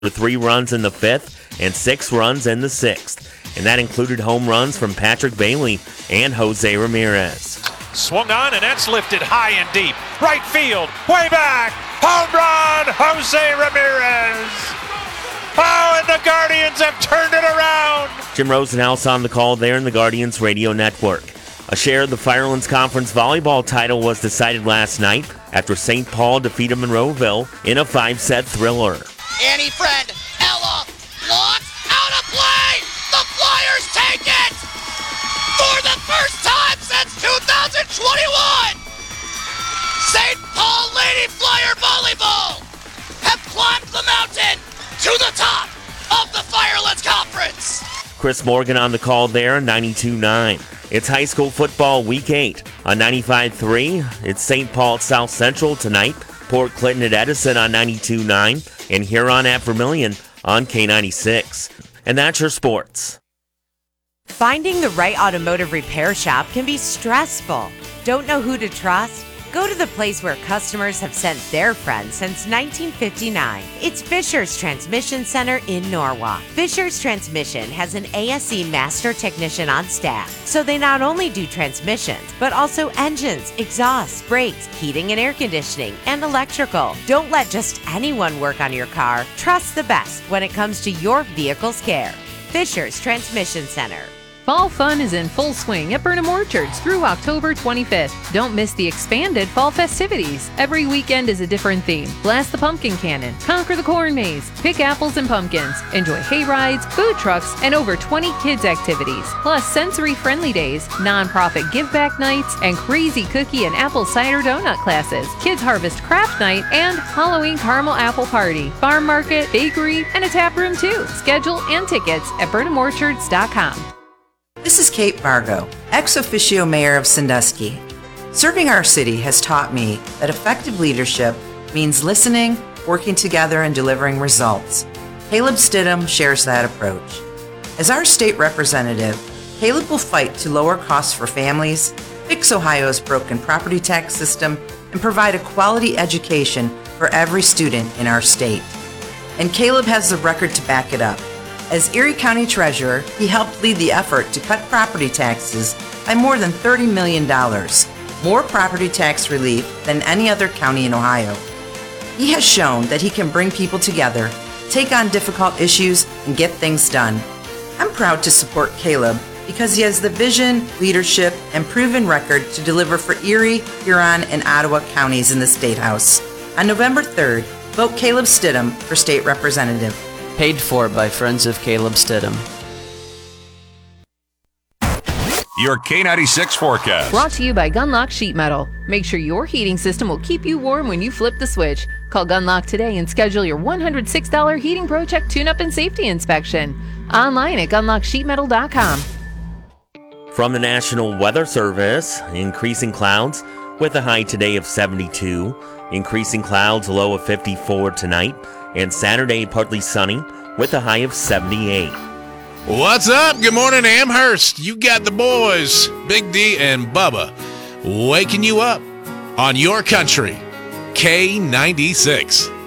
3 runs in the 5th and 6 runs in the 6th. And that included home runs from Patrick Bailey and Jose Ramirez. Swung on, and that's lifted high and deep. Right field, way back. Home run, Jose Ramirez. Oh, and the Guardians have turned it around. Jim Rosenhaus on the call there in the Guardians Radio Network. A share of the Firelands Conference volleyball title was decided last night after St. Paul defeated Monroeville in a 5-set thriller. Annie Friend, Ella, locked, out of play! The Flyers take it! For the first time since 2021! St. Paul Lady Flyer Volleyball have climbed the mountain to the top of the Firelands Conference! Chris Morgan on the call there, 92.9. It's high school football week 8 on 95.3. It's St. Paul at South Central tonight. Port Clinton at Edison on 92.9. And Huron at Vermilion on K96. And that's your sports. Finding the right automotive repair shop can be stressful. Don't know who to trust? Go to the place where customers have sent their friends since 1959. It's Fisher's Transmission Center in Norwalk. Fisher's Transmission has an ASE master technician on staff, so they not only do transmissions, but also engines, exhausts, brakes, heating and air conditioning, and electrical. Don't let just anyone work on your car. Trust the best when it comes to your vehicle's care. Fisher's Transmission Center. Fall fun is in full swing at Burnham Orchards through October 25th. Don't miss the expanded fall festivities. Every weekend is a different theme. Blast the pumpkin cannon, conquer the corn maze, pick apples and pumpkins, enjoy hay rides, food trucks, and over 20 kids activities. Plus sensory-friendly days, nonprofit give-back nights, and crazy cookie and apple cider donut classes, kids harvest craft night, and Halloween caramel apple party, farm market, bakery, and a tap room too. Schedule and tickets at burnhamorchards.com. This is Kate Vargo, ex officio mayor of Sandusky. Serving our city has taught me that effective leadership means listening, working together, and delivering results. Caleb Stidham shares that approach. As our state representative, Caleb will fight to lower costs for families, fix Ohio's broken property tax system, and provide a quality education for every student in our state. And Caleb has the record to back it up. As Erie County Treasurer, he helped lead the effort to cut property taxes by more than $30 million, more property tax relief than any other county in Ohio. He has shown that he can bring people together, take on difficult issues, and get things done. I'm proud to support Caleb because he has the vision, leadership, and proven record to deliver for Erie, Huron, and Ottawa counties in the State House. On November 3rd, vote Caleb Stidham for State Representative. Paid for by Friends of Caleb Stidham. Your K96 forecast. Brought to you by Gunlock Sheet Metal. Make sure your heating system will keep you warm when you flip the switch. Call Gunlock today and schedule your $106 Heating Pro Check tune-up and safety inspection. Online at gunlocksheetmetal.com. From the National Weather Service, increasing clouds with a high today of 72. Increasing clouds, low of 54 tonight. And Saturday, partly sunny with a high of 78. What's up? Good morning, Amherst. You got the boys, Big D and Bubba, waking you up on your country, K96.